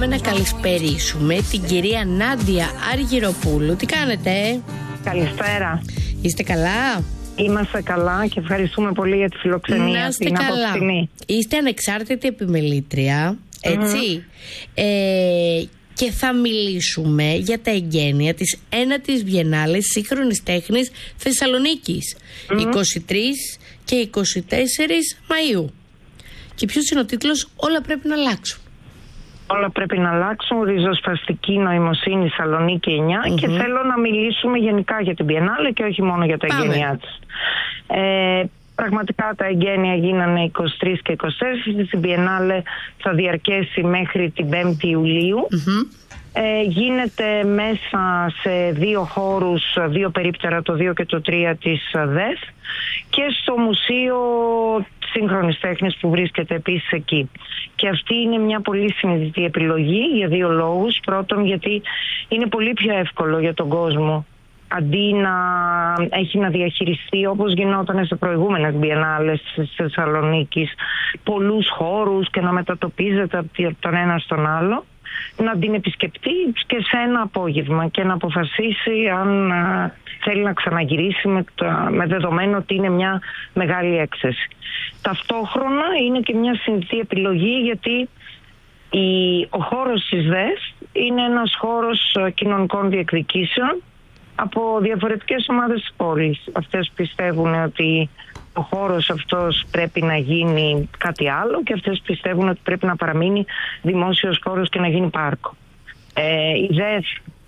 πάμε να καλησπερίσουμε την κυρία Νάντια Αργυροπούλου. Τι κάνετε? Καλησπέρα. Είστε καλά? Είμαστε καλά και ευχαριστούμε πολύ για τη φιλοξενία. Να είστε καλά. Είστε ανεξάρτητη επιμελήτρια, έτσι. Και θα μιλήσουμε για τα εγγένεια της 9ης Βιενάλες Σύγχρονης Τέχνης Θεσσαλονίκης, 23 και 24 Μαΐου. Και ποιος είναι ο τίτλος? Όλα πρέπει να αλλάξουν. Όλα πρέπει να αλλάξουν, ριζοσπαστική νοημοσύνη Σαλονίκη 9 και θέλω να μιλήσουμε γενικά για την Βιενάλε και όχι μόνο για τα εγγένειά της. Πραγματικά τα εγγένεια γίνανε 23 και 24, η Βιενάλε θα διαρκέσει μέχρι την 5η Ιουλίου. Γίνεται μέσα σε δύο χώρους, δύο περίπτερα, το 2 και το 3 της ΔΕΘ, και στο Μουσείο Σύγχρονης Τέχνης που βρίσκεται επίσης εκεί. Και αυτή είναι μια πολύ συνειδητή επιλογή για δύο λόγους. Πρώτον, γιατί είναι πολύ πιο εύκολο για τον κόσμο, αντί να έχει να διαχειριστεί όπως γινόταν σε προηγούμενες Βιενάλες της Θεσσαλονίκης, πολλούς χώρους και να μετατοπίζεται από τον ένα στον άλλο, να την επισκεπτεί και σε ένα απόγευμα και να αποφασίσει αν θέλει να ξαναγυρίσει με δεδομένο ότι είναι μια μεγάλη έκθεση. Ταυτόχρονα είναι και μια συνηθή επιλογή, γιατί ο χώρος της ΔΕΘ είναι ένας χώρος κοινωνικών διεκδικήσεων από διαφορετικές ομάδες της πόλης. Αυτές πιστεύουν ότι ο χώρος αυτός πρέπει να γίνει κάτι άλλο και αυτές πιστεύουν ότι πρέπει να παραμείνει δημόσιος χώρος και να γίνει πάρκο. Η ΔΕΘ